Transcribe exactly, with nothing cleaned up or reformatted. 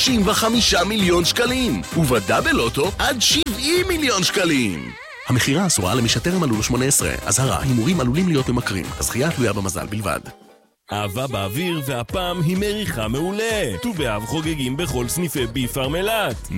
שלושים וחמישה מיליון שקלים, ובדאבל אוטו עד שבעים מיליון שקלים. המחירה אסורה למי שטרם מלאו לו שמונה עשרה. אזהרה, הימורים עלולים להיות ממכרים. הזכייה תלויה במזל בלבד. אהבה באוויר, והפעם היא מריחה מעולה. ט"ו באב חוגגים בכל סניפי ביפארם אילת.